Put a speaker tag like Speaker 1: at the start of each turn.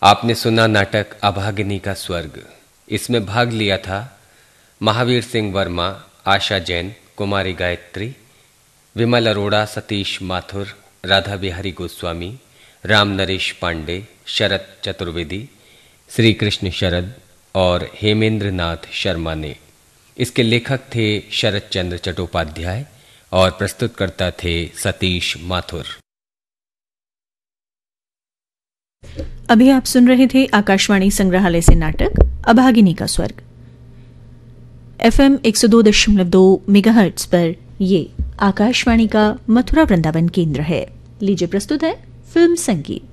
Speaker 1: आपने सुना नाटक अभागिनी का स्वर्ग। इसमें भाग लिया था महावीर सिंह वर्मा, आशा जैन, कुमारी गायत्री, विमल अरोड़ा, सतीश माथुर, राधा बिहारी गोस्वामी, राम नरेश पांडे, शरद चतुर्वेदी, श्री कृष्ण शरद और हेमेंद्र नाथ शर्मा ने। इसके लेखक थे शरद चंद्र चट्टोपाध्याय और प्रस्तुतकर्ता थे सतीश माथुर।
Speaker 2: अभी आप सुन रहे थे आकाशवाणी संग्रहालय से नाटक अभागिनी का स्वर्ग। FM 102.2 मेगाहर्ट्ज पर ये आकाशवाणी का मथुरा वृंदावन केंद्र है। लीजिए प्रस्तुत है फिल्म संगीत।